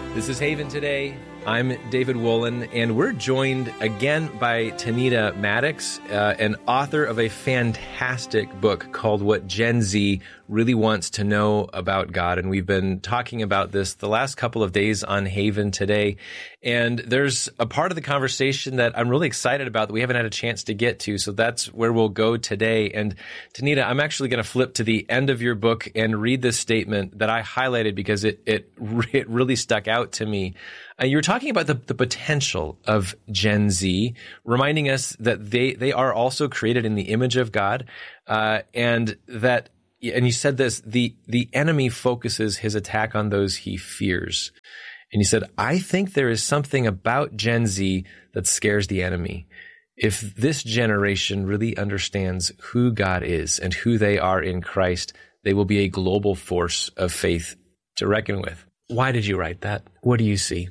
This is Haven Today. I'm David Wolin, and we're joined again by Tanita Maddox, an author of a fantastic book called What Gen Z Really Wants to Know About God. And we've been talking about this the last couple of days on Haven Today. And there's a part of the conversation that I'm really excited about that we haven't had a chance to get to. So that's where we'll go today. And Tanita, I'm actually going to flip to the end of your book and read this statement that I highlighted because it really stuck out to me. You were talking about the potential of Gen Z, reminding us that they are also created in the image of God, and you said this, the enemy focuses his attack on those he fears. And you said, I think there is something about Gen Z that scares the enemy. If this generation really understands who God is and who they are in Christ, they will be a global force of faith to reckon with. Why did you write that? What do you see?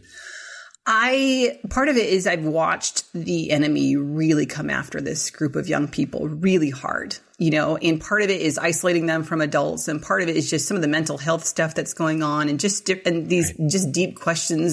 Part of it is I've watched the enemy really come after this group of young people really hard, and part of it is isolating them from adults. And part of it is just some of the mental health stuff that's going on and just deep questions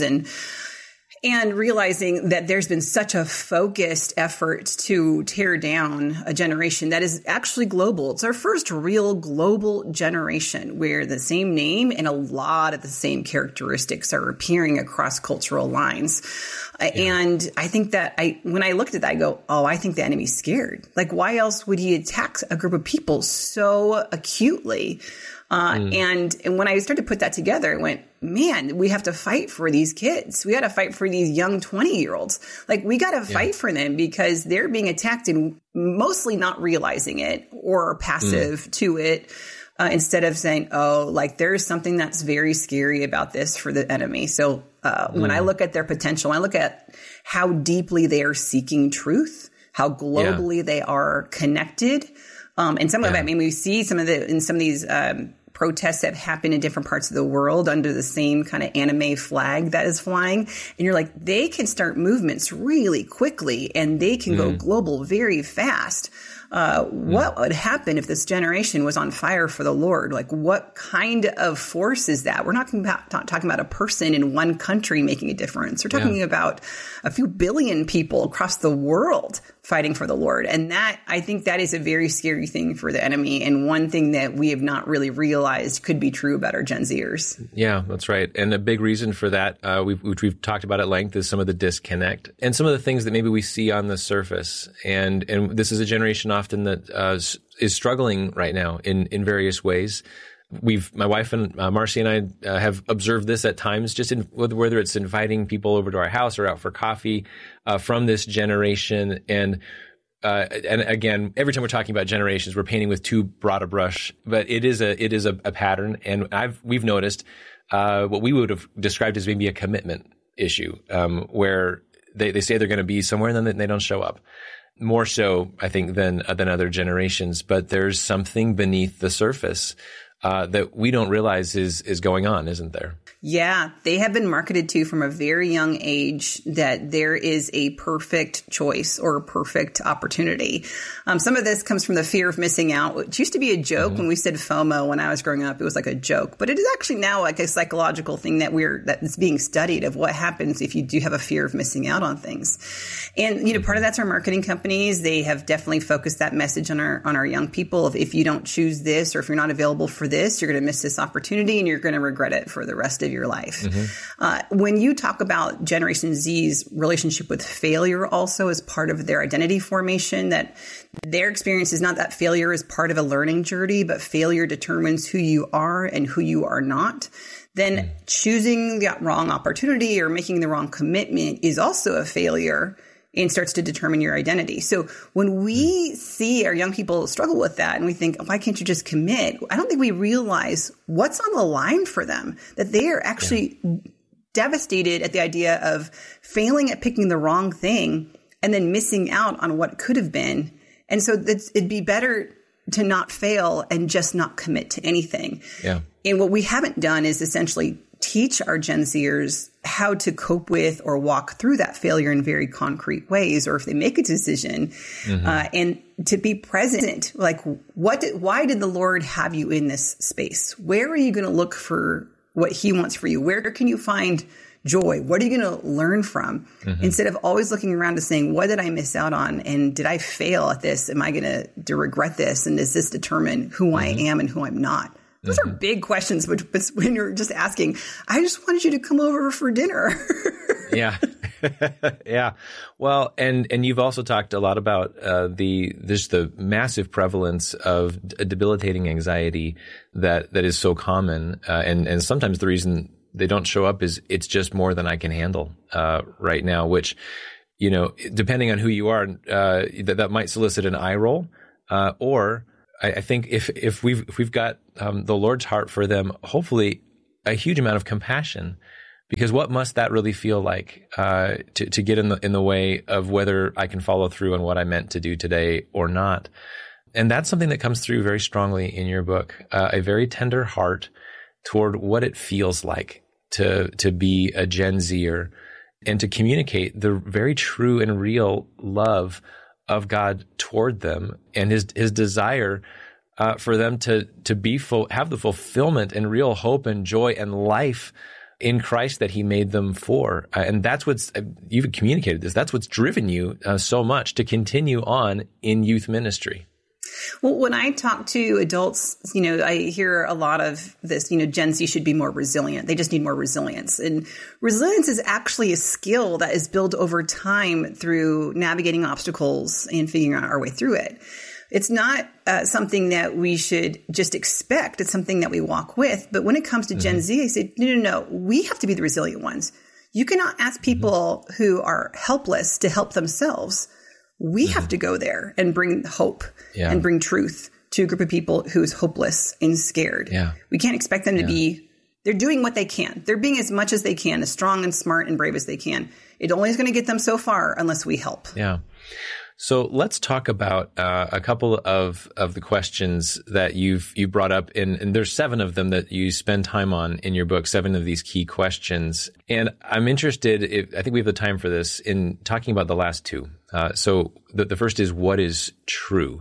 and realizing that there's been such a focused effort to tear down a generation that is actually global. It's our first real global generation where the same name and a lot of the same characteristics are appearing across cultural lines. Yeah. And I think that when I looked at that, I go, I think the enemy's scared. Like, why else would he attack a group of people so acutely? And when I started to put that together, I went, man, we have to fight for these kids. We got to fight for these young 20-year-olds. Like, we got to fight for them because they're being attacked and mostly not realizing it or passive to it. Instead of saying, there's something that's very scary about this for the enemy. So when I look at their potential, I look at how deeply they are seeking truth, how globally they are connected. And some of it, we see some of these protests that happen in different parts of the world under the same kind of anime flag that is flying. And you're like, they can start movements really quickly and they can go global very fast. What would happen if this generation was on fire for the Lord? Like, what kind of force is that? We're not talking about a person in one country making a difference. We're talking about a few billion people across the world fighting for the Lord. And I think that is a very scary thing for the enemy. And one thing that we have not really realized could be true about our Gen Zers. Yeah, that's right. And a big reason for that, which we've talked about at length, is some of the disconnect and some of the things that maybe we see on the surface. And this is a generation often that is struggling right now in various ways. My wife and Marcy and I have observed this at times, just whether it's inviting people over to our house or out for coffee from this generation. And again, every time we're talking about generations, we're painting with too broad a brush, but it is a pattern. And we've noticed what we would have described as maybe a commitment issue, where they say they're going to be somewhere and then they don't show up. More so, I think, than other generations. But there's something beneath the surface that we don't realize is going on, isn't there? Yeah, they have been marketed to from a very young age that there is a perfect choice or a perfect opportunity. Some of this comes from the fear of missing out, which used to be a joke when we said FOMO when I was growing up. It was like a joke, but it is actually now like a psychological thing that is being studied of what happens if you do have a fear of missing out on things. And part of that's our marketing companies. They have definitely focused that message on our young people. If you don't choose this or if you're not available for this, you're going to miss this opportunity and you're going to regret it for the rest of your life. When you talk about Generation Z's relationship with failure also as part of their identity formation, that their experience is not that failure is part of a learning journey, but failure determines who you are and who you are not, then choosing the wrong opportunity or making the wrong commitment is also a failure and starts to determine your identity. So when we see our young people struggle with that and we think, why can't you just commit? I don't think we realize what's on the line for them, that they are actually devastated at the idea of failing at picking the wrong thing and then missing out on what could have been. And so it'd be better to not fail and just not commit to anything. Yeah. And what we haven't done is essentially teach our Gen Zers how to cope with or walk through that failure in very concrete ways, or if they make a decision, and to be present. Like, why did the Lord have you in this space? Where are you going to look for what he wants for you? Where can you find joy? What are you going to learn from? Instead of always looking around and saying, what did I miss out on? And did I fail at this? Am I going to regret this? And does this determine who I am and who I'm not? Those are big questions, but when you're just asking, I just wanted you to come over for dinner. Yeah. Yeah. Well, and you've also talked a lot about the massive prevalence of debilitating anxiety that is so common. And sometimes the reason they don't show up is it's just more than I can handle right now, which, depending on who you are, that might solicit an eye roll, or I think if we've got the Lord's heart for them, hopefully a huge amount of compassion, because what must that really feel like to get in the way of whether I can follow through on what I meant to do today or not? And that's something that comes through very strongly in your book, a very tender heart toward what it feels like to be a Gen Zer and to communicate the very true and real love of God toward them and his desire for them to have the fulfillment and real hope and joy and life in Christ that he made them for. And that's you've communicated this, that's what's driven you so much to continue on in youth ministry. Well, when I talk to adults, I hear a lot of this, Gen Z should be more resilient. They just need more resilience. And resilience is actually a skill that is built over time through navigating obstacles and figuring out our way through it. It's not something that we should just expect. It's something that we walk with. But when it comes to Gen Z, I say, no, we have to be the resilient ones. You cannot ask people who are helpless to help themselves. We have to go there and bring hope and bring truth to a group of people who is hopeless and scared. Yeah. We can't expect them to they're doing what they can. They're being as much as they can, as strong and smart and brave as they can. It only is going to get them so far unless we help. Yeah. So let's talk about a couple of the questions that you brought up, and there's 7 of them that you spend time on in your book, 7 of these key questions. And I'm interested, I think we have the time for this, in talking about the last 2. So the first is, what is true?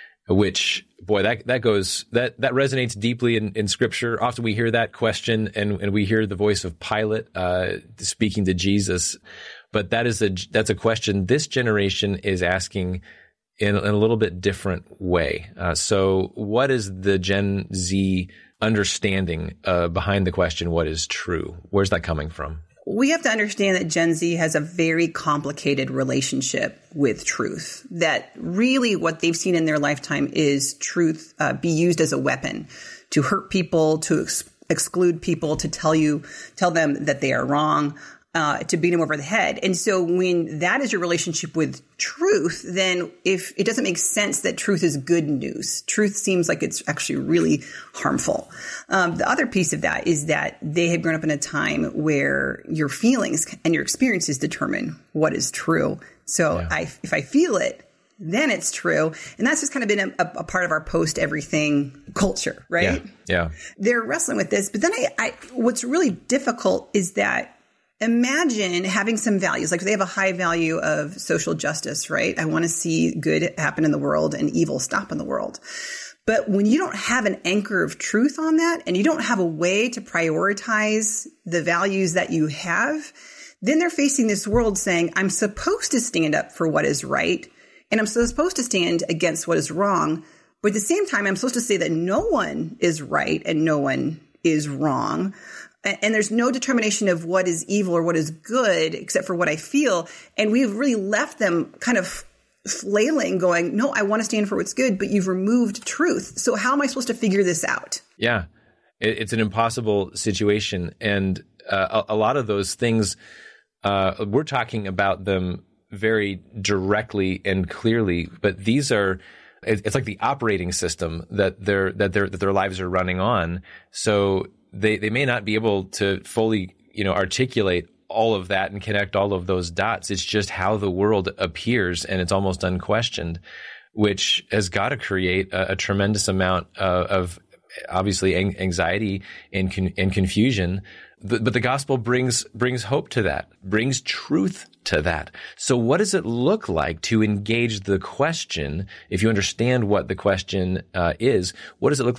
Which, boy, that resonates deeply in Scripture. Often we hear that question, and we hear the voice of Pilate speaking to Jesus. But that's a question this generation is asking in a little bit different way. So what is the Gen Z understanding behind the question, what is true? Where's that coming from? We have to understand that Gen Z has a very complicated relationship with truth, that really what they've seen in their lifetime is truth be used as a weapon to hurt people, to exclude people, to tell them that they are wrong, to beat them over the head. And so when that is your relationship with truth, then if it doesn't make sense that truth is good news, truth seems like it's actually really harmful. The other piece of that is that they have grown up in a time where your feelings and your experiences determine what is true. So if I feel it, then it's true. And that's just kind of been a part of our post-everything culture, right? Yeah. They're wrestling with this. But then what's really difficult is that imagine having some values, like they have a high value of social justice, right? I want to see good happen in the world and evil stop in the world. But when you don't have an anchor of truth on that, and you don't have a way to prioritize the values that you have, then they're facing this world saying, I'm supposed to stand up for what is right, and I'm supposed to stand against what is wrong. But at the same time, I'm supposed to say that no one is right and no one is wrong. And there's no determination of what is evil or what is good except for what I feel. And we've really left them kind of flailing, going, no, I want to stand for what's good, but you've removed truth. So how am I supposed to figure this out? Yeah, it's an impossible situation. And a lot of those things, we're talking about them very directly and clearly, but these are, it's like the operating system that their lives are running on. So they may not be able to fully, articulate all of that and connect all of those dots. It's just how the world appears, and it's almost unquestioned, which has got to create a tremendous amount of obviously anxiety and confusion. But the gospel brings hope to that, brings truth to that. So what does it look like to engage the question? If you understand what the question is, what does it look like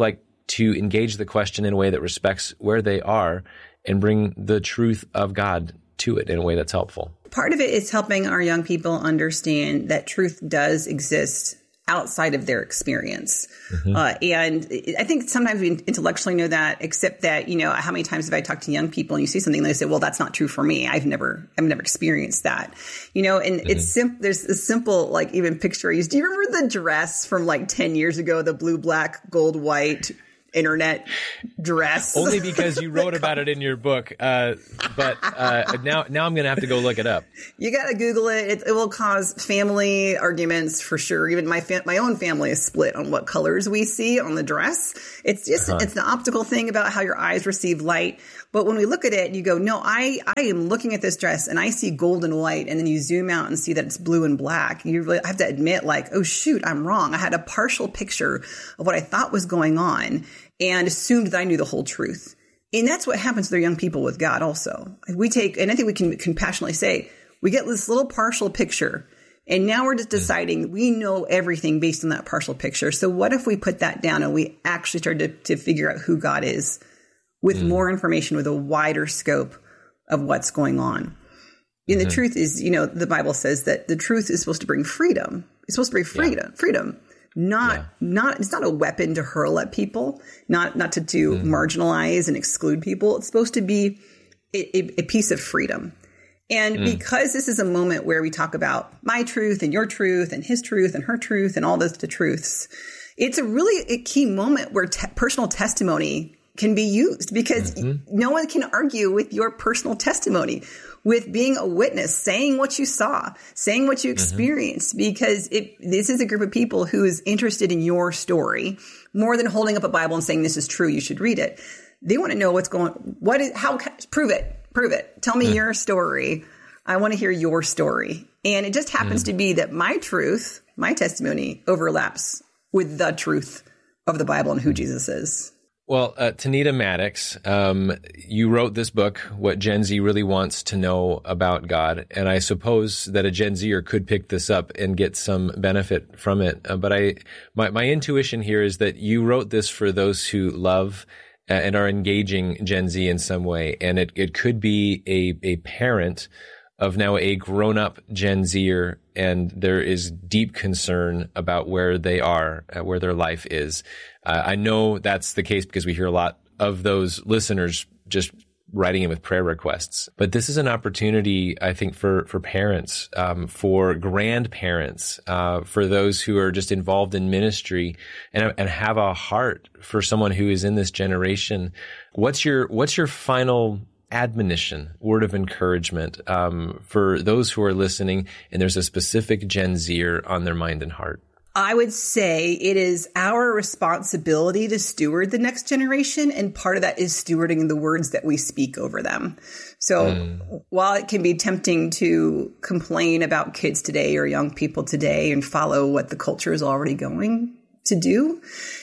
to engage the question in a way that respects where they are and bring the truth of God to it in a way that's helpful. Part of it is helping our young people understand that truth does exist outside of their experience. And I think sometimes we intellectually know that, except that, how many times have I talked to young people and you see something and they say, well, that's not true for me. I've never experienced that, and it's there's a simple, like, even picture I used. Do you remember the dress from like 10 years ago, the blue, black, gold, white internet dress? Only because you wrote about it in your book. But now I'm going to have to go look it up. You got to Google it. It will cause family arguments for sure. Even my own family is split on what colors we see on the dress. It's just, it's the optical thing about how your eyes receive light. But when we look at it, you go, no, I am looking at this dress and I see gold and white. And then you zoom out and see that it's blue and black. You really have to admit, like, oh, shoot, I'm wrong. I had a partial picture of what I thought was going on and assumed that I knew the whole truth. And that's what happens to their young people with God also. We take, and I think we can compassionately say, we get this little partial picture, and now we're just deciding we know everything based on that partial picture. So what if we put that down and we actually start to figure out who God is with more information, with a wider scope of what's going on? And the truth is, the Bible says that the truth is supposed to bring freedom. It's supposed to bring freedom. It's not a weapon to hurl at people, not to marginalize and exclude people. It's supposed to be a piece of freedom. And because this is a moment where we talk about my truth and your truth and his truth and her truth and all the truths, it's a key moment where personal testimony can be used, because no one can argue with your personal testimony, with being a witness, saying what you saw, saying what you experienced, because this is a group of people who is interested in your story more than holding up a Bible and saying, this is true, you should read it. They want to know prove it. Tell me your story. I want to hear your story. And it just happens to be that my truth, my testimony, overlaps with the truth of the Bible and who Jesus is. Well, Tanita Maddox, you wrote this book, What Gen Z Really Wants to Know About God, and I suppose that a Gen Zer could pick this up and get some benefit from it. But my intuition here is that you wrote this for those who love and are engaging Gen Z in some way, and it could be a parent of now a grown-up Gen Zer, and there is deep concern about where they are, where their life is. I know that's the case because we hear a lot of those listeners just writing in with prayer requests. But this is an opportunity, I think, for parents, for grandparents, for those who are just involved in ministry and have a heart for someone who is in this generation. What's your final admonition, word of encouragement, for those who are listening and there's a specific Gen Zer on their mind and heart? I would say it is our responsibility to steward the next generation, and part of that is stewarding the words that we speak over them. So while it can be tempting to complain about kids today or young people today and follow what the culture is already going to do,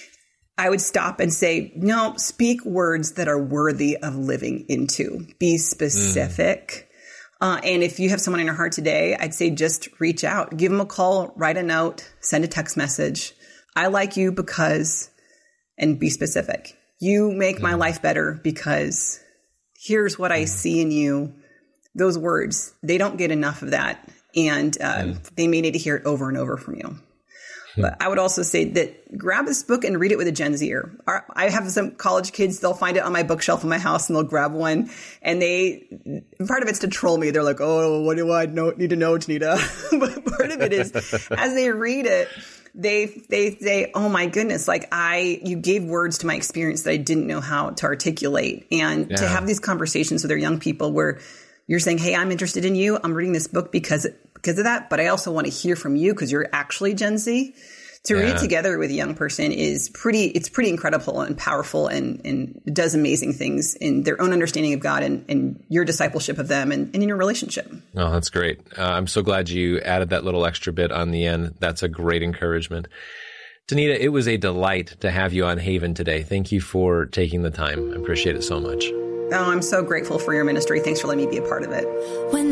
I would stop and say, no, speak words that are worthy of living into. Be specific. And if you have someone in your heart today, I'd say just reach out, give them a call, write a note, send a text message. I like you because, and be specific. You make my life better because here's what I see in you. Those words, they don't get enough of that. And they may need to hear it over and over from you. But I would also say that grab this book and read it with a Gen Zer. I have some college kids, they'll find it on my bookshelf in my house and they'll grab one. And part of it's to troll me. They're like, oh, what do I need to know, Tanita? But part of it is, as they read it, they say, oh my goodness, like you gave words to my experience that I didn't know how to articulate. And to have these conversations with our young people where you're saying, hey, I'm interested in you. I'm reading this book because of that, but I also want to hear from you because you're actually Gen Z. To read it together with a young person it's pretty incredible and powerful and does amazing things in their own understanding of God and your discipleship of them and in your relationship. Oh, that's great. I'm so glad you added that little extra bit on the end. That's a great encouragement. Tanita, it was a delight to have you on Haven today. Thank you for taking the time. I appreciate it so much. Oh, I'm so grateful for your ministry. Thanks for letting me be a part of it.